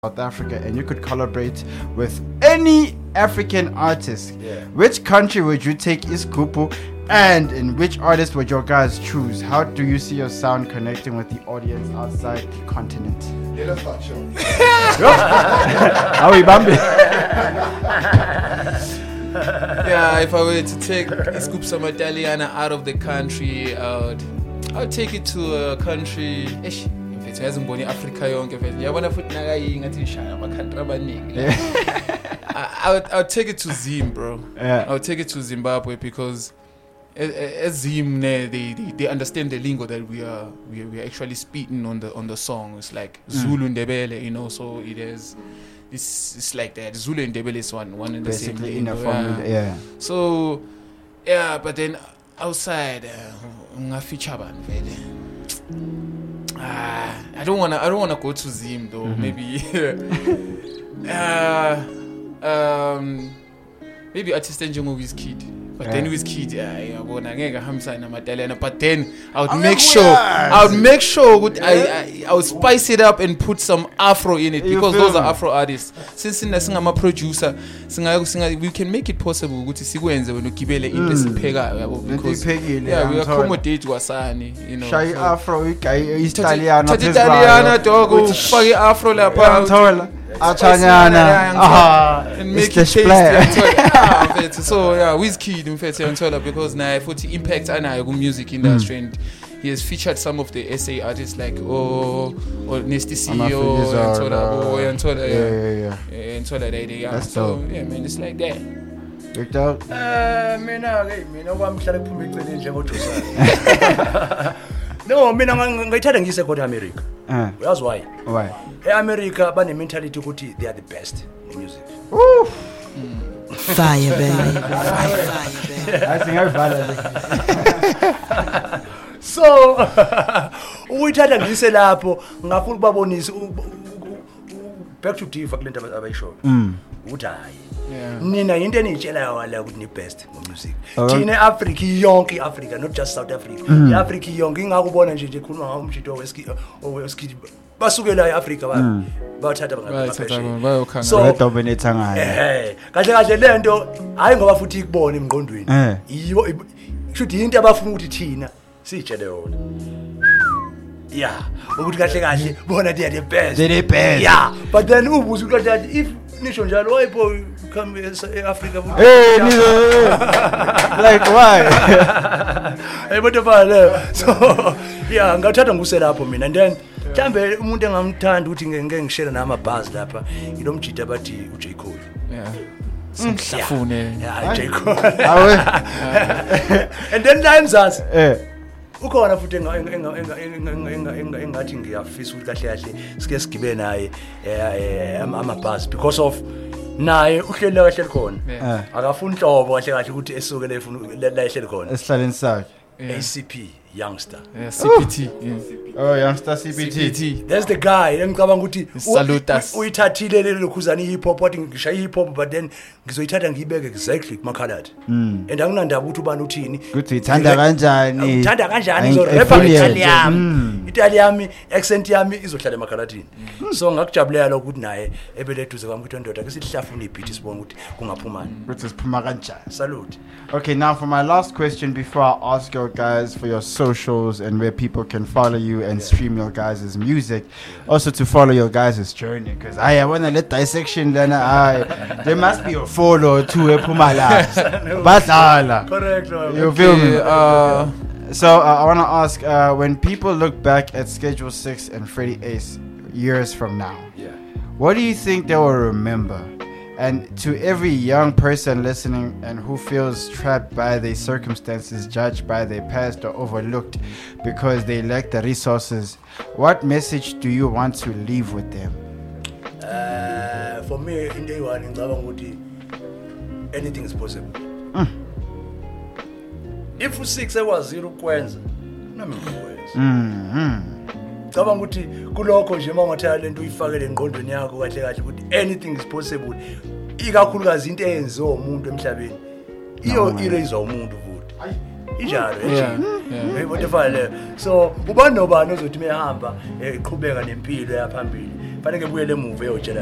South Africa and you could collaborate with any African artist, which country would you take Iskupu and in which artist would your guys choose? How do you see your sound connecting with the audience outside the continent? How we Bambi? Yeah, if I were to take Iskupu Samataliana out of the country, I'll take it to a country. It hasn't been Africa yonke vele. Yabona futhi nakayi ngathi shaya amakhanti abaningi. I'll take it to Zim, bro. Yeah. I'll take it to Zimbabwe because as Zim they understand the lingo that we are actually speaking on the song. It's like Zulu Ndebele, you know, so it is it's like that. Zulu and Ndebele is one and the same Basically in a lingo, formula, yeah. So yeah, but then outside ngafeature ban vele. I don't wanna go to Zim though. Maybe maybe artist enjengo Wizkid. But then Wizkid yabona ngeke ahambisana namadalana. But then I would make sure I would spice it up and put some Afro in it because those are Afro artists. Since singama producer we can make it possible ukuthi sikwenze wena ugibele into esiphekayo yabo because we accommodate kwasani, you know. Shay Afro Italiano Italiana dog ufake Afro lapha. Achanyana, and make it tasty. So yeah, Wizkid mfethu because na futhi impact anayo ku music industry and he has featured some of the SA artists like or Nasty CEO and Tola so yeah man, it's like that. Victor, mina kwamhlala kuphuma eceleni njengoJosa. No, mina ngayithanda ngise kodwa America. Uyazi why? Why? America bane mentality ukuthi they are the best in music. Fire baby. Fire baby. I think I valid. So uyithatha ngise lapho ngafuna ukubabonisa back to diva kulento abayisho. Uthi hayi. Nina into enitshelayo wala ukuthi ni best mu music. Thina Africa yonke Africa, not just South Africa. Africa yonke ingakubona nje khuluma ngomshito weski basukela eAfrica bathatha bayokhanga. So dominate ngayo. Kahle lento hayi ngoba futhi ikubona emngqondweni. Yiyo should into abafuna ukuthi thina sitshele yona. Yeah, ukuthi kahle bona they are the best. They're the best. Yeah, but then ubuze ukuthi if nisho njalo wayipho come eAfrica. Hey, like why? Hey, what about so yeah, ngathatha nguse lapho mina and then mhlambe umuntu engamthanda ukuthi ngeke ngishare nama buzz lapha ngilomjita bathi uJ Cole. Yeah. Simhlafune. Yeah, J Cole. And then times ukhona futhi engathi ngiyafisa ukuthi kahle sike sigibe naye ama buzz because of naye uhleli kahle khona akafuni inhlobo kahle ukuthi esuke la ehleli khona esihlaleni sakhe. ACP youngster. Yeah, CPT. Oh, youngster CPT. That's the guy engicabanga ukuthi Salutas. uyithathile lelo khuzani hip hop wathi ngishaya hip hop but then ngizoyithatha ngiyibeke exactly kumakhaladi. And akunandaba ukuthi ubani uthini. Kuthi ithanda kanjani? Uthanda kanjani ngizorapper Italian. Italian accent yami izohlala emakhaladini. So ngakujabulela lokho ukuthi naye ebeleduze kwami ukuthi ndoda ke sihlafuna ibeat sibone ukuthi kungaphumani. Kuthi siphuma kanjani? Salute. Okay, now for my last question before I ask you guys for your socials and where people can follow you and stream your guys' music, also to follow your guys' journey, because I want to let dissection then there must be a follow or two Pumala. Correct. You feel me? So I want to ask, when people look back at Schedule 6 and Freddie Ace years from now, what do you think they will remember? And to every young person listening and who feels trapped by their circumstances, judged by their past or overlooked because they lack the resources, what message do you want to leave with them? For me, in day one, in Zabanguti, anything is possible. If 6 hours 0 kwenza, nami ngikwenza. Cabanga ukuthi kulokho nje mangathaya lento uyifakele engqondweni yakho kahle ukuthi anything is possible. Ikakhulukazi into eyenziwa umuntu emhlabeni. Iyo erase umuntu futhi. Injalo nje. So ubani nobani ozothi mehamba eqhubeka nempilo yaphambili fanele ke buyele emuva eyotshela